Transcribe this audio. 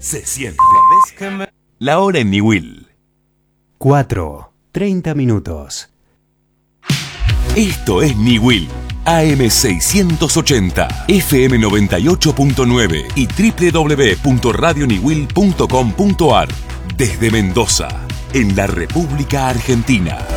se siente. La hora en Niwil. 4:30 minutos. Esto es Niwil. AM680, FM 98.9 y www.radioniwil.com.ar. Desde Mendoza, en la República Argentina.